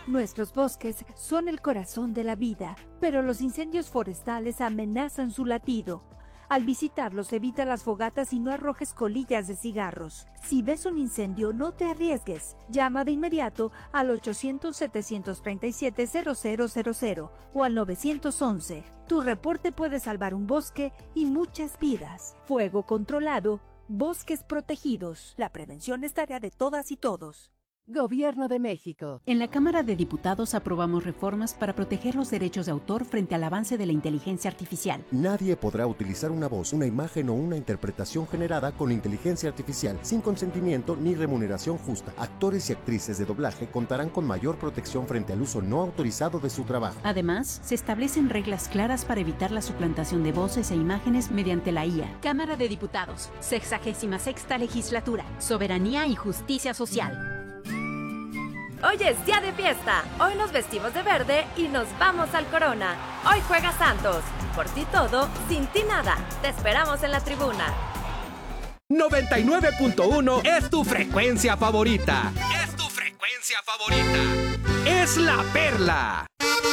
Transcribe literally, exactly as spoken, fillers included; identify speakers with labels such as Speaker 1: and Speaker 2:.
Speaker 1: Nuestros bosques son el corazón de la vida, pero los incendios forestales amenazan su latido. Al visitarlos, evita las fogatas y no arrojes colillas de cigarros. Si ves un incendio, no te arriesgues. Llama de inmediato al ochocientos, setecientos treinta y siete, cero cero cero cero o al nueve once. Tu reporte puede salvar un bosque y muchas vidas. Fuego controlado, bosques protegidos. La prevención es tarea de todas y todos.
Speaker 2: Gobierno de México.
Speaker 3: En la Cámara de Diputados aprobamos reformas para proteger los derechos de autor frente al avance de la inteligencia artificial.
Speaker 4: Nadie podrá utilizar una voz, una imagen o una interpretación generada con inteligencia artificial sin consentimiento ni remuneración justa. Actores y actrices de doblaje contarán con mayor protección frente al uso no autorizado de su trabajo.
Speaker 3: Además, se establecen reglas claras para evitar la suplantación de voces e imágenes mediante la I A. Cámara de Diputados, sexagésima sexta legislatura, soberanía y justicia social.
Speaker 5: Hoy es día de fiesta, hoy nos vestimos de verde y nos vamos al Corona. Hoy juega Santos, por ti todo, sin ti nada. Te esperamos en la tribuna.
Speaker 6: noventa y nueve punto uno es tu frecuencia favorita. Es tu frecuencia favorita. Es La Perla.